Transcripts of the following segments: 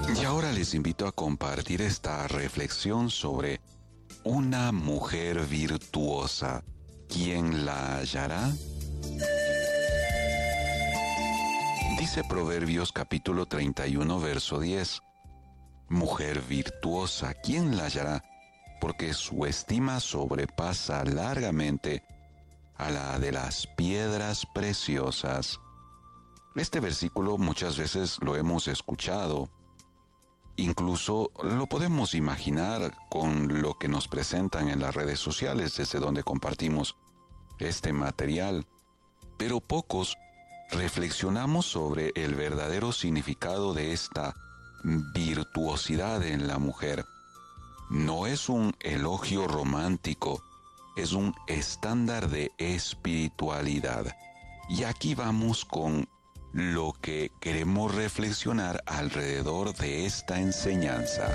Y ahora les invito a compartir esta reflexión sobre una mujer virtuosa. ¿Quién la hallará? Dice Proverbios capítulo 31, verso 10. Mujer virtuosa, ¿quién la hallará? Porque su estima sobrepasa largamente a la de las piedras preciosas. Este versículo muchas veces lo hemos escuchado. Incluso lo podemos imaginar con lo que nos presentan en las redes sociales desde donde compartimos este material. Pero pocos reflexionamos sobre el verdadero significado de esta virtuosidad en la mujer. No es un elogio romántico, es un estándar de espiritualidad. Y aquí vamos con lo que queremos reflexionar alrededor de esta enseñanza.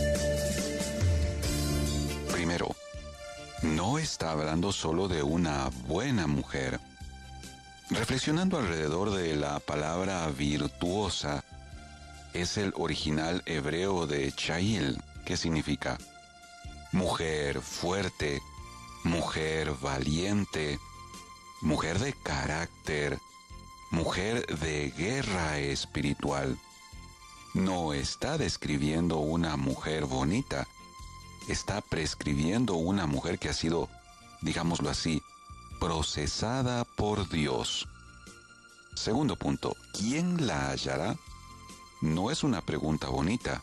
Primero, no está hablando solo de una buena mujer. Reflexionando alrededor de la palabra virtuosa, es el original hebreo de Chail, que significa mujer fuerte, mujer valiente, mujer de carácter, mujer de guerra espiritual. No está describiendo una mujer bonita, está prescribiendo una mujer que ha sido, digámoslo así, procesada por Dios. Segundo punto, ¿quién la hallará? No es una pregunta bonita.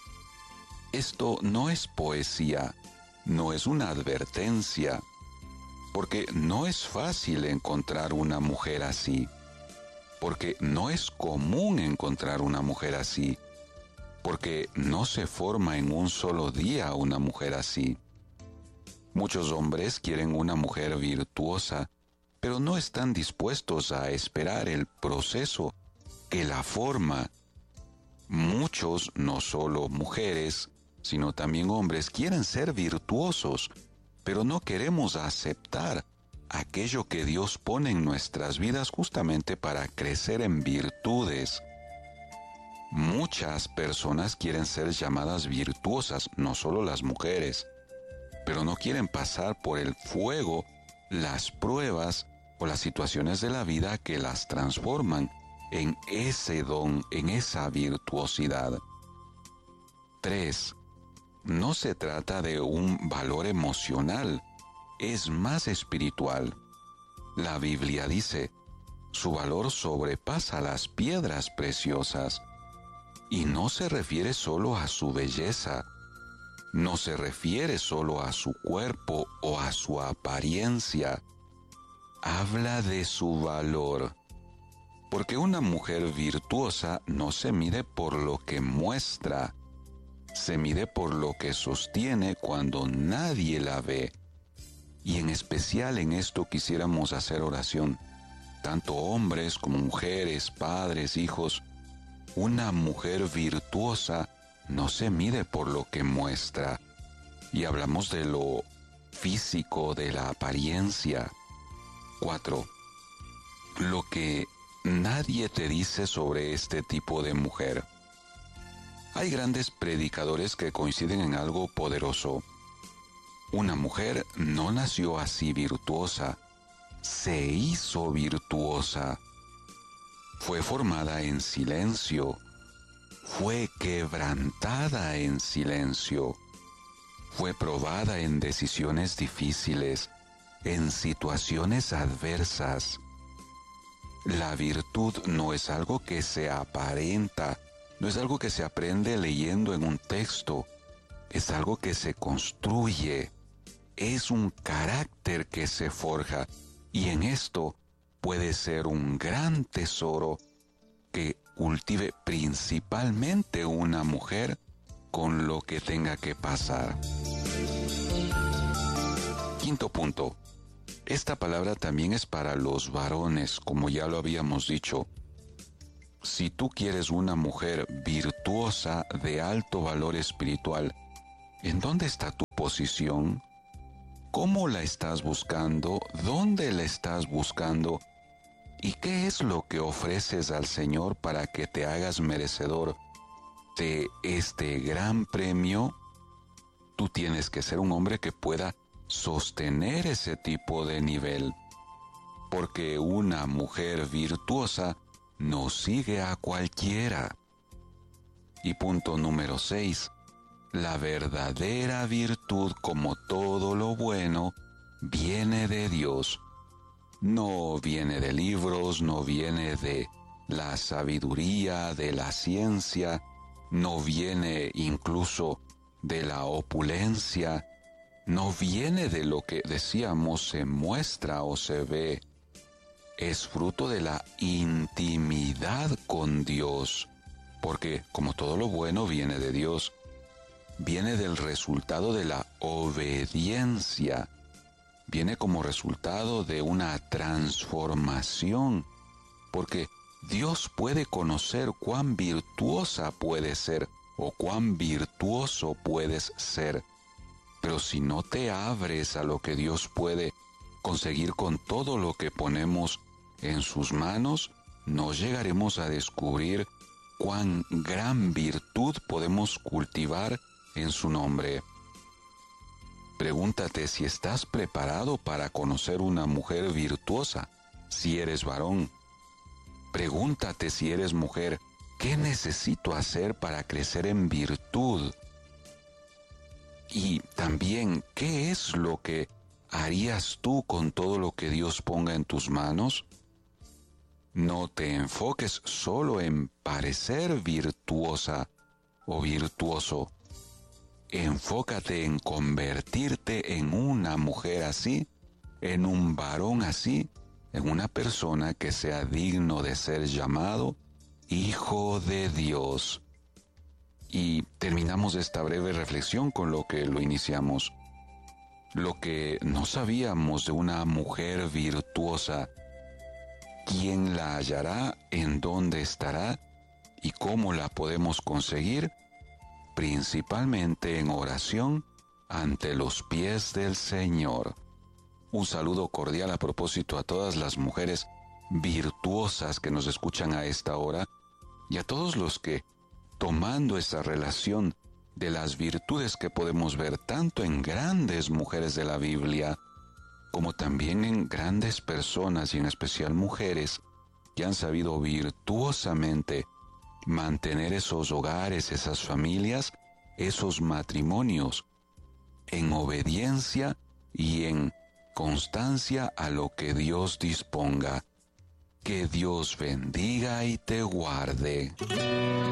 Esto no es poesía, no es una advertencia, porque no es fácil encontrar una mujer así, porque no es común encontrar una mujer así, porque no se forma en un solo día una mujer así. Muchos hombres quieren una mujer virtuosa, pero no están dispuestos a esperar el proceso que la forma. Muchos, no solo mujeres, sino también hombres, quieren ser virtuosos, pero no queremos aceptar aquello que Dios pone en nuestras vidas justamente para crecer en virtudes. Muchas personas quieren ser llamadas virtuosas, no solo las mujeres, pero no quieren pasar por el fuego, las pruebas o las situaciones de la vida que las transforman en ese don, en esa virtuosidad. 3. No se trata de un valor emocional, es más espiritual. La Biblia dice, su valor sobrepasa las piedras preciosas. Y no se refiere solo a su belleza, no se refiere solo a su cuerpo o a su apariencia. Habla de su valor. Porque una mujer virtuosa no se mide por lo que muestra, se mide por lo que sostiene cuando nadie la ve. Y en especial en esto quisiéramos hacer oración, tanto hombres como mujeres, padres, hijos. Una mujer virtuosa no se mide por lo que muestra. Y hablamos de lo físico, de la apariencia. 4. Lo que nadie te dice sobre este tipo de mujer. Hay grandes predicadores que coinciden en algo poderoso. Una mujer no nació así virtuosa, se hizo virtuosa. Fue formada en silencio, fue quebrantada en silencio, fue probada en decisiones difíciles, en situaciones adversas. La virtud no es algo que se aparenta, no es algo que se aprende leyendo en un texto, es algo que se construye, es un carácter que se forja, y en esto puede ser un gran tesoro que cultive principalmente una mujer con lo que tenga que pasar. Quinto punto. Esta palabra también es para los varones, como ya lo habíamos dicho. Si tú quieres una mujer virtuosa de alto valor espiritual, ¿en dónde está tu posición? ¿Cómo la estás buscando? ¿Dónde la estás buscando? ¿Y qué es lo que ofreces al Señor para que te hagas merecedor de este gran premio, tú tienes que ser un hombre que pueda sostener ese tipo de nivel, porque una mujer virtuosa no sigue a cualquiera. Y punto número 6. La verdadera virtud, como todo lo bueno, viene de Dios. No viene de libros, no viene de la sabiduría, de la ciencia, no viene incluso de la opulencia, no viene de lo que decíamos se muestra o se ve. Es fruto de la intimidad con Dios, porque como todo lo bueno viene de Dios, viene del resultado de la obediencia, viene como resultado de una transformación, porque Dios puede conocer cuán virtuosa puede ser o cuán virtuoso puedes ser, pero si no te abres a lo que Dios puede conseguir con todo lo que ponemos en sus manos, no llegaremos a descubrir cuán gran virtud podemos cultivar en su nombre. Pregúntate si estás preparado para conocer una mujer virtuosa, si eres varón. Pregúntate si eres mujer, ¿qué necesito hacer para crecer en virtud? Y también, ¿qué es lo que harías tú con todo lo que Dios ponga en tus manos? No te enfoques solo en parecer virtuosa o virtuoso. Enfócate en convertirte en una mujer así, en un varón así, en una persona que sea digno de ser llamado Hijo de Dios. Y terminamos esta breve reflexión con lo que lo iniciamos. Lo que no sabíamos de una mujer virtuosa, ¿quién la hallará? ¿En dónde estará? ¿Y cómo la podemos conseguir? Principalmente en oración ante los pies del Señor. Un saludo cordial a propósito a todas las mujeres virtuosas que nos escuchan a esta hora y a todos los que, tomando esa relación de las virtudes que podemos ver tanto en grandes mujeres de la Biblia, como también en grandes personas y en especial mujeres que han sabido virtuosamente mantener esos hogares, esas familias, esos matrimonios, en obediencia y en constancia a lo que Dios disponga. Que Dios bendiga y te guarde.